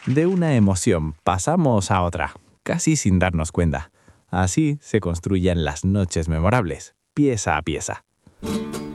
De una emoción pasamos a otra, casi sin darnos cuenta. Así se construyen las noches memorables, pieza a pieza.